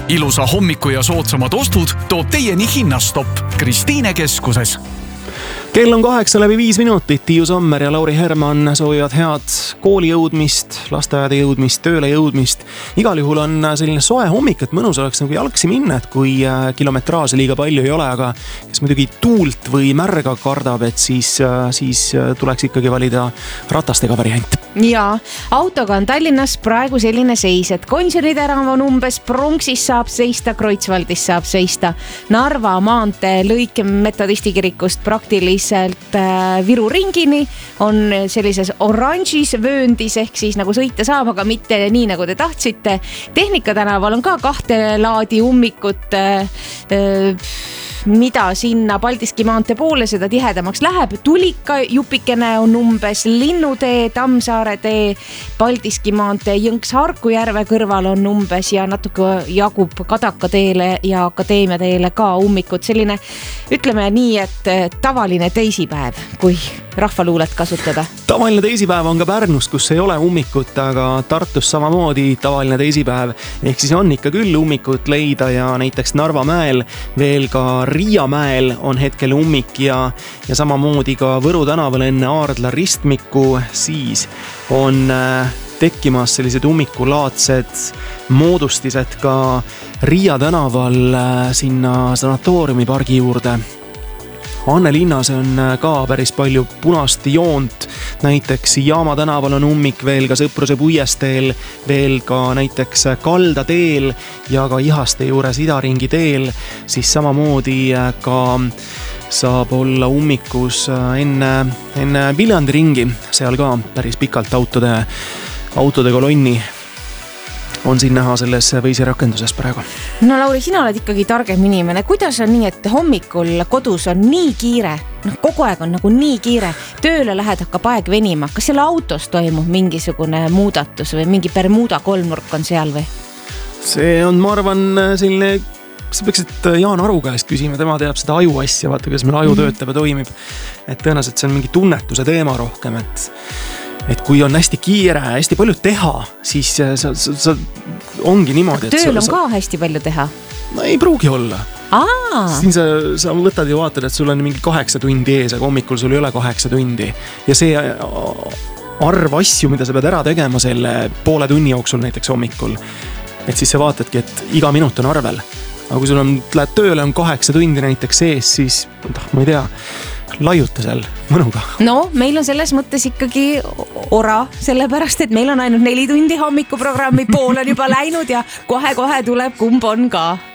Ilusa hommiku ja soodsamad ostud toob teieni Hinnastopp Kristiine keskuses. Kell on 8:05. Tiiu Sommer ja Lauri Herman soovivad head kooli jõudmist, lasteaeda jõudmist, tööle jõudmist. Igal juhul on selline soe hommik, et mõnus oleks nagu jalgsi minna, et kui kilometraaže liiga palju ei ole, aga kes muidugi tuult või märga kardab, et siis tuleks ikkagi valida ratastega variant. Ja autoga on Tallinnas praegu selline seis, et Gonsiori tänav on umbes, Prunksis saab seista, Kreutzwaldis saab seista, Narva maantee lõik Metodisti kirikust praktiliselt Viru ringini on sellises oranžis vööndis, ehk siis nagu sõita saab, aga mitte nii nagu te tahtsite. Tehnika tänaval on ka kahte laadi ummikut, mida sinna Paldiski maantee poole seda tihedamaks läheb. Tulika jupikene on umbes, Linnutee, Tammsaare tee, Paldiski maantee, Jõnks-Harku järve kõrval on umbes ja natuke jagub Kadaka teele ja Akadeemia teele ka ummikut. Selline, ütleme nii, et tavaline teisipäev, kui rahvaluulet kasutada. Tavaline teisipäev on ka Pärnus, kus ei ole ummikut, aga Tartus samamoodi tavaline teisipäev. Ehk siis on ikka küll ummikut leida ja näiteks Narva mäel, veel ka Riia mäel on hetkel ummik ja samamoodi ka Võru tänaval enne Aardla ristmiku, siis on tekkimas sellised ummikulaadsed moodustised ka Riia tänaval sinna sanatooriumi pargi juurde. Anne linnas on ka päris palju punast joont, näiteks Jaama tänaval on ummik, veel ka Sõpruse puiesteel, veel ka näiteks Kalda teel ja ka Ihaste juures Idaringi teel, siis samamoodi ka saab olla ummikus enne Viljandi ringi, seal ka päris pikalt autode kolonni on siin näha selles Waze'i rakenduses praegu. No Lauri, sina oled ikkagi targem inimene. Kuidas on nii, et hommikul kodus on nii kiire? Kogu aeg on nagu nii kiire. Tööle lähed, hakkab aeg venima. Kas selle autos toimub mingisugune muudatus või mingi Bermuda kolmnurk on seal või? See on, ma arvan, selline, sa peaksid Jaan Aru käest küsima, tema teab seda aju asja, vaata, kuidas meil aju töötab ja toimib. Et tõenäoliselt see on mingi tunnetuse teema rohkem, et kui on hästi kiire, hästi palju teha, siis sa ongi niimoodi. Tööl on ka hästi palju teha? No ei pruugi olla. Siin sa võtad ja vaatad, et sul on mingi 8 tundi ees, aga hommikul sul ei ole 8 tundi. Ja see arv asju, mida sa pead ära tegema selle poole tunni jooksul näiteks hommikul, et siis sa vaatadki, et iga minut on arvel. Aga kui sul lähed tööle, on 8 tundi näiteks ees, siis ma ei tea, laiuta seal mõnuga. No, meil on selles mõttes ikkagi ora, sellepärast, et meil on ainult 4 tundi hommikuprogrammi, pool on juba läinud ja kohe-kohe tuleb kumb on ka.